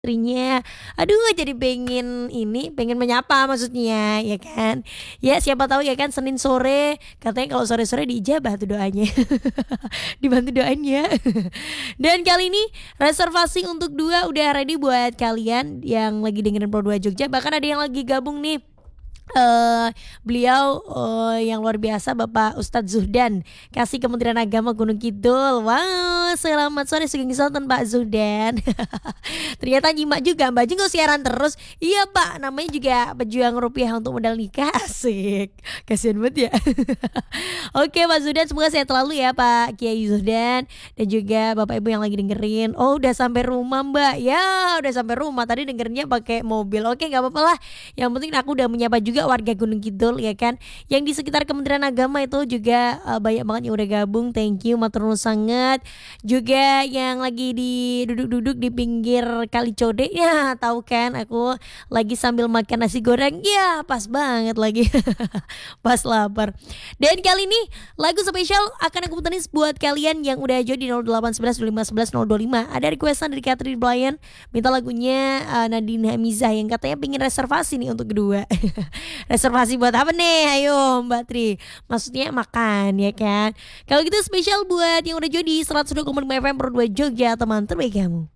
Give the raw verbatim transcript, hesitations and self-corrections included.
Istrinya. Aduh jadi pengen ini, pengen menyapa maksudnya, ya kan. Ya siapa tahu ya kan Senin sore, katanya kalau sore-sore diijabah tuh doanya. Dibantu doain ya. Dan kali ini reservasi untuk dua udah ready buat kalian yang lagi dengerin Pro dua Jogja, bahkan ada yang lagi gabung nih. Eee, beliau, eee, yang luar biasa Bapak Ustadz Zuhdan, Kasih Kementerian Agama Gunung Kidul. Wow, selamat sore Sugeng Sultan Pak Zuhdan. Ternyata nyimak juga, Mbak Jeng kok siaran terus? Iya Pak, namanya juga pejuang rupiah untuk modal nikah, asik. Kasihan banget ya. Oke Pak Zuhdan, semoga sehat selalu ya Pak Kiai Zuhdan, dan juga Bapak Ibu yang lagi dengerin. Oh udah sampai rumah Mbak, ya udah sampai rumah, tadi dengerinnya pakai mobil. Oke nggak apa-apa lah, yang penting aku udah menyapa juga warga Gunung Kidul ya kan, yang di sekitar Kementerian Agama itu juga uh, banyak banget yang udah gabung. Thank you, matur nuwun sangat. Juga yang lagi di duduk-duduk di pinggir Kali Code, ya tahu kan aku lagi sambil makan nasi goreng, ya pas banget lagi. Pas lapar. Dan kali ini lagu spesial akan aku puterin buat kalian yang udah join di nol delapan satu satu dua lima satu satu nol dua lima. Ada requestan dari Catherine Bryan, minta lagunya uh, Nadine Hamizah yang katanya pengen reservasi nih untuk kedua. Reservasi buat apa nih? Ayo Mbak Tri. Maksudnya makan ya kan. Kalau gitu spesial buat yang udah join di seratus dua koma lima F M Pro dua Jogja, teman terbaik kamu.